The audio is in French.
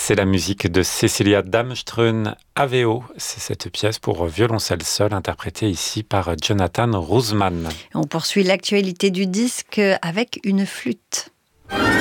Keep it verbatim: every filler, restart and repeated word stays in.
C'est la musique de Cecilia Damström, Aveo. C'est cette pièce pour violoncelle seul, interprétée ici par Jonathan Roosman. On poursuit l'actualité du disque avec une flûte.